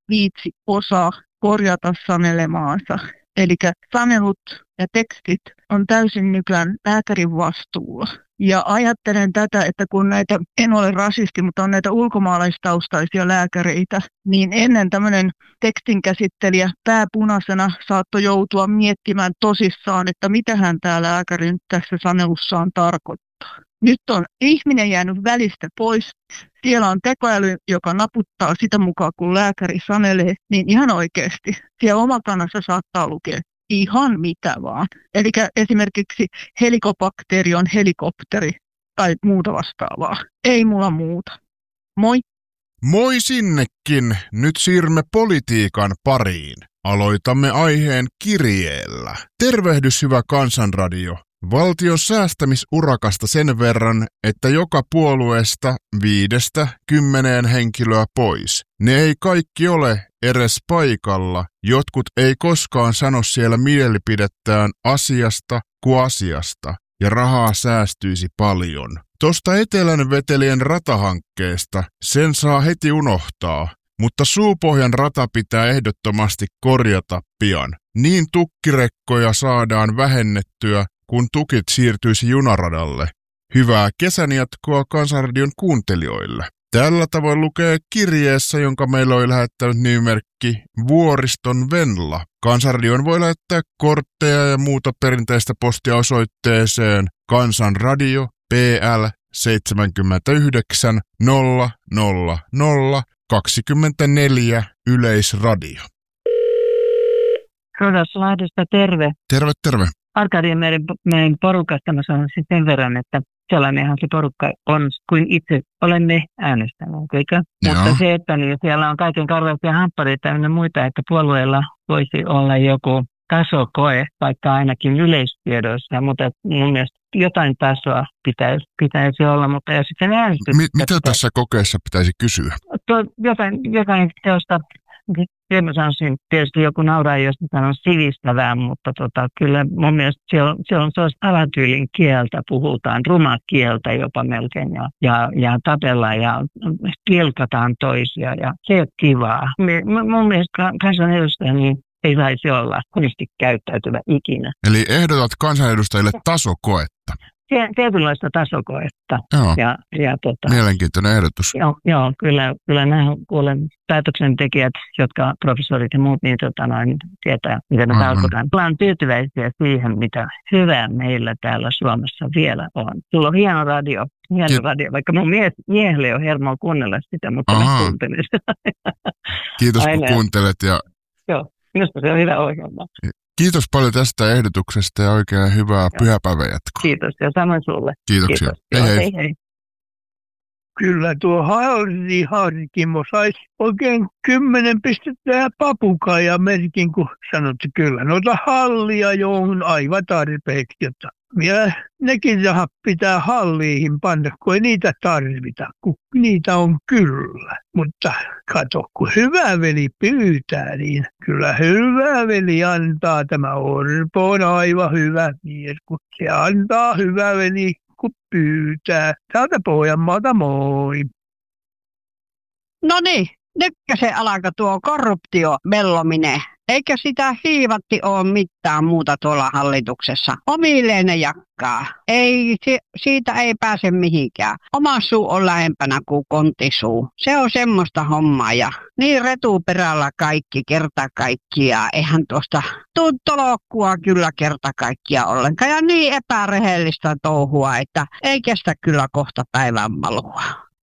viitsi osaa korjata sanelemaansa. Eli sanelut ja tekstit on täysin nykyään lääkärin vastuulla. Ja ajattelen tätä, että kun näitä, en ole rasisti, mutta on näitä ulkomaalaistaustaisia lääkäreitä, niin ennen tämmöinen tekstinkäsittelijä pääpunaisena saattoi joutua miettimään tosissaan, että mitähän tämä lääkäri nyt tässä sanelussaan tarkoittaa. Nyt on ihminen jäänyt välistä pois. Siellä on tekoäly, joka naputtaa sitä mukaan, kun lääkäri sanelee, niin ihan oikeasti. Siellä omakannassa saattaa lukea ihan mitä vaan. Eli esimerkiksi helikobakteeri on helikopteri tai muuta vastaavaa. Ei mulla muuta. Moi! Moi sinnekin! Nyt siirrymme politiikan pariin. Aloitamme aiheen kirjeellä. Tervehdys hyvä Kansanradio. Valtion säästämisurakasta sen verran, että joka puolueesta 5-10 henkilöä pois. Ne ei kaikki ole edes paikalla. Jotkut ei koskaan sano siellä mielipidettään asiasta kuin asiasta, ja rahaa säästyisi paljon. Tosta Etelän vetelien ratahankkeesta sen saa heti unohtaa, mutta Suupohjan rata pitää ehdottomasti korjata pian. Niin tukkirekkoja saadaan vähennettyä, kun tukit siirtyisi junaradalle. Hyvää kesän jatkoa Kansanradion kuuntelijoille. Tällä tavoin lukee kirjeessä, jonka meillä oli lähettänyt nimimerkki Vuoriston Venla. Kansanradion voi lähettää kortteja ja muuta perinteistä postia osoitteeseen Kansanradio PL 79 000 24 Yleisradio. Rodaslahdesta terve. Terve, terve. Arkadian meidän porukasta mä sanoisin sen verran, että sellainenhan se porukka on, kuin itse olemme äänestäneet, eikö? Mutta se, että niin siellä on kaiken karvaisia hamppareita ja muita, että puolueella voisi olla joku tasokoe, vaikka ainakin yleistiedoissa, mutta mun mielestä jotain tasoa pitäisi olla, mutta ja sitten äänestys. Mitä tässä kokeessa pitäisi kysyä? Jotain teosta. Mä sanoisin, tietysti joku nauraa, jos mä sanon sivistävää, mutta kyllä mun mielestä siellä on sellaista alatyylin kieltä, puhutaan rumaa kieltä jopa melkein ja tapellaan ja pilkataan toisia ja se on kivaa. Mun mielestä kansanedustaja niin ei saisi olla huonosti käyttäytyvä ikinä. Eli ehdotat kansanedustajille tasokoetta? Tietynlaista tasokoetta. Joo. Mielenkiintoinen ehdotus. Joo, kyllä nämä kuulen päätöksentekijät, jotka professorit ja muut, niin tietää, mitä me tarkoitan. Ollaan tyytyväisiä siihen, mitä hyvää meillä täällä Suomessa vielä on. Sulla on hieno radio, vaikka mun miehelle on hermoa kuunnella sitä, mutta mä kuuntelen sitä. Kiitos, kun kuuntelet. Joo, minusta se on hyvä ohjelma. Kiitos paljon tästä ehdotuksesta ja oikein hyvää pyhäpäivän jatkoa. Kiitos ja samoin sulle. Kiitoksia. Kiitos. Hei. Kyllä tuo Harkimo saisi oikein 10 pistettä ja papukaija merkin, kun sanot, että kyllä noita hallia jo on aivan tarpeeksi, jotta nekin rahat pitää halliihin panna, kun ei niitä tarvita, kun niitä on kyllä. Mutta kato, kun hyvä veli pyytää, niin kyllä hyvä veli antaa. Tämä Orpo on aivan hyvä mies, kun se antaa hyvä veli, kun pyytää. Täältä Pohjanmaalta moi. No niin, nytkö se alkaa tuo korruptio mellominen? Eikä sitä hiivatti ole mitään muuta tuolla hallituksessa. Omilleen ne jakkaa. Siitä ei pääse mihinkään. Oma suu on lähempänä kuin kontisuu. Se on semmoista hommaa ja niin retuperällä kaikki kerta kaikkiaan. Eihän tuosta tuntolokkua kyllä kerta kaikkiaan ollenkaan. Ja niin epärehellistä touhua, että ei kestä kyllä kohta päivän malua.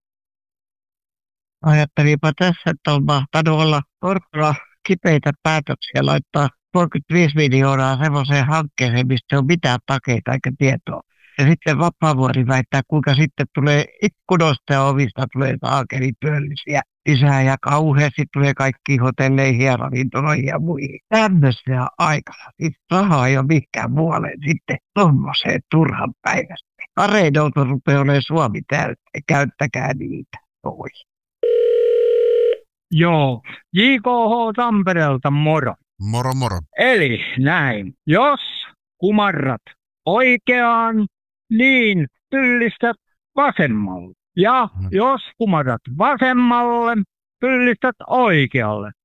Ajattelipa tässä, että on mahtanut olla Orpolla kipeitä päätöksiä laittaa 35 miljoonaa semmoiseen hankkeeseen, mistä on mitään takeita eikä tietoa. Ja sitten Vapaavuori väittää, kuinka sitten tulee ikkunoista ja ovista tulee saakelityöllisiä lisää ja kauheasti tulee kaikki hotelleihin ja ravintoloihin ja muihin. Tämmöisenä aikana. Siis rahaa ei ole mihinkään muualle sitten tommoseen turhan päivästä. Areidolta rupeaa olemaan Suomi täyttä, käyttäkää niitä. Oi. Joo, JKH Tampereelta moro. Moro moro. Eli näin, jos kumarrat oikeaan, niin pyllistät vasemmalle. Ja jos kumarrat vasemmalle, pyllistät oikealle.